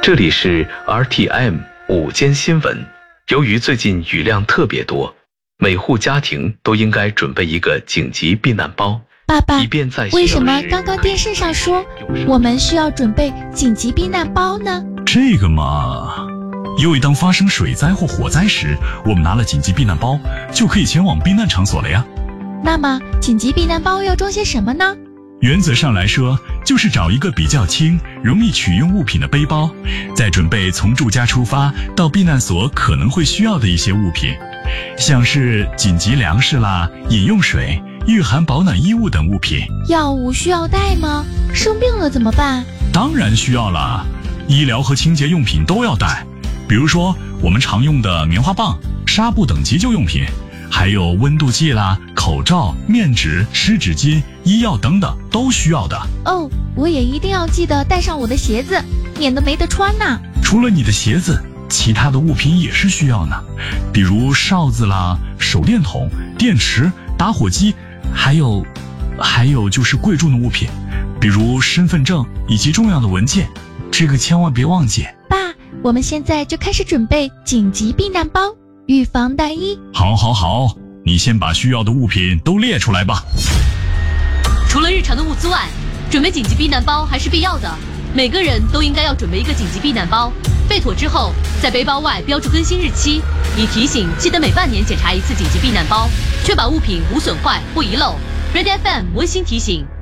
这里是 RTM 午间新闻。由于最近雨量特别多，每户家庭都应该准备一个紧急避难包。 爸爸， 以便在为什么刚刚电视上说我们需要准备紧急避难包呢？ 这个嘛，因为当发生水灾或火灾时，我们拿了紧急避难包，就可以前往避难场所了呀。 那么紧急避难包要装些什么呢？ 原则上来说，就是找一个比较轻、容易取用物品的背包，再准备从住家出发到避难所可能会需要的一些物品，像是紧急粮食啦、饮用水、御寒保暖衣物等物品。 药物需要带吗？生病了怎么办？ 当然需要了，医疗和清洁用品都要带，比如说我们常用的棉花棒、纱布等急救用品，还有温度计啦、口罩、面纸、湿纸巾、医药等等都需要的。 哦，我也一定要记得带上我的鞋子，免得没得穿呢。 除了你的鞋子，其他的物品也是需要呢，比如哨子啦、手电筒、电池、打火机，还有就是贵重的物品，比如身份证以及重要的文件，这个千万别忘记。 爸，我们现在就开始准备紧急避难包，预防大一。 好，你先把需要的物品都列出来吧。 除了日常的物资外，准备紧急避难包还是必要的。每个人都应该要准备一个紧急避难包，备妥之后，在背包外标注更新日期，以提醒记得每半年检查一次紧急避难包，确保物品无损坏不遗漏。Red FM 温馨提醒：